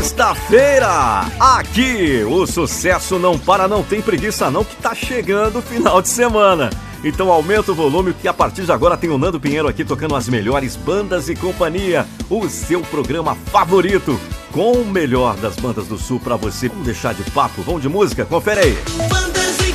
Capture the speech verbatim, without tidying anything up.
Sexta-feira, aqui o sucesso não para, não tem preguiça não, que tá chegando o final de semana. Então aumenta o volume, que a partir de agora tem o Nando Pinheiro aqui tocando as melhores bandas e companhia, o seu programa favorito, com o melhor das bandas do Sul pra você. Vamos deixar de papo, vamos de música? Confere aí.